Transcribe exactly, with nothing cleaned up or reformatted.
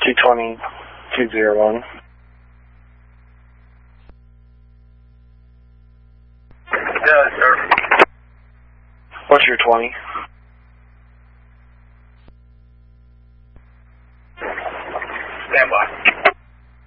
two twenty, two zero one. Yeah, sir. What's your twenty? Stand by.